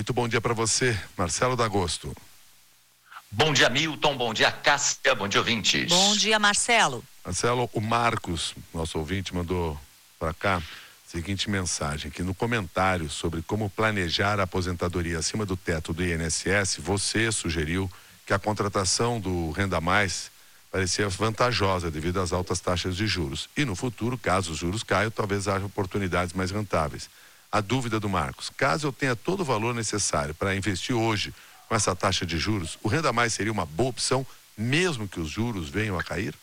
Muito bom dia para você, Marcelo D'Agosto. Bom dia, Milton. Bom dia, Cássia. Bom dia, ouvintes. Bom dia, Marcelo. Marcelo, o Marcos, nosso ouvinte, mandou para cá a seguinte mensagem, que no comentário sobre como planejar a aposentadoria acima do teto do INSS, você sugeriu que a contratação do Renda Mais parecia vantajosa devido às altas taxas de juros. E no futuro, caso os juros caiam, talvez haja oportunidades mais rentáveis. A dúvida do Marcos, caso eu tenha todo o valor necessário para investir hoje com essa taxa de juros, o Renda Mais seria uma boa opção, mesmo que os juros venham a cair?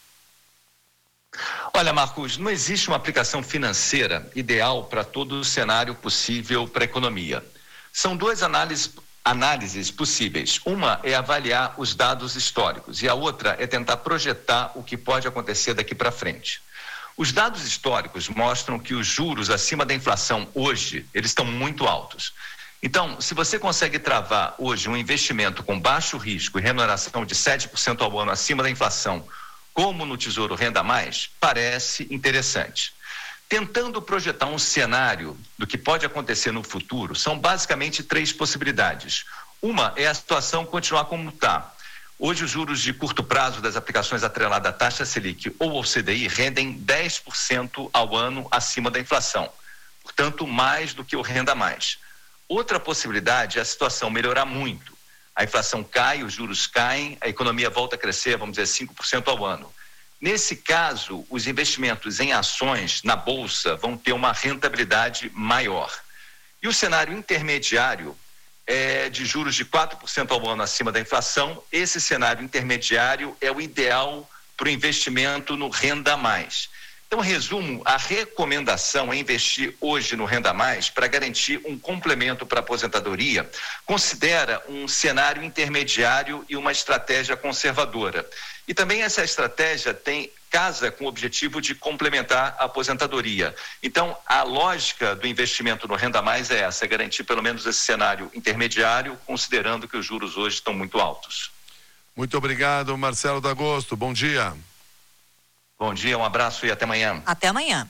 Olha, Marcos, não existe uma aplicação financeira ideal para todo o cenário possível para a economia. São duas análises possíveis. Uma é avaliar os dados históricos e a outra é tentar projetar o que pode acontecer daqui para frente. Os dados históricos mostram que os juros acima da inflação hoje, eles estão muito altos. Então, se você consegue travar hoje um investimento com baixo risco e remuneração de 7% ao ano acima da inflação, como no Tesouro Renda Mais, parece interessante. Tentando projetar um cenário do que pode acontecer no futuro, são basicamente 3 possibilidades. Uma é a situação continuar como está. Hoje, os juros de curto prazo das aplicações atreladas à taxa Selic ou ao CDI rendem 10% ao ano acima da inflação. Portanto, mais do que o Renda Mais. Outra possibilidade é a situação melhorar muito. A inflação cai, os juros caem, a economia volta a crescer, vamos dizer, 5% ao ano. Nesse caso, os investimentos em ações na Bolsa vão ter uma rentabilidade maior. E o cenário intermediário é de juros de 4% ao ano acima da inflação. Esse cenário intermediário é o ideal para o investimento no Renda Mais. Então, resumo, a recomendação é investir hoje no Renda Mais para garantir um complemento para a aposentadoria, considera um cenário intermediário e uma estratégia conservadora. E também essa estratégia casa com o objetivo de complementar a aposentadoria. Então, a lógica do investimento no Renda Mais é essa, garantir pelo menos esse cenário intermediário, considerando que os juros hoje estão muito altos. Muito obrigado, Marcelo D'Agosto. Bom dia. Bom dia, um abraço e até amanhã. Até amanhã.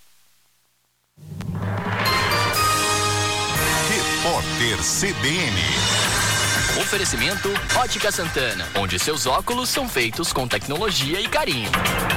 Repórter CBN. Oferecimento Ótica Santana, onde seus óculos são feitos com tecnologia e carinho.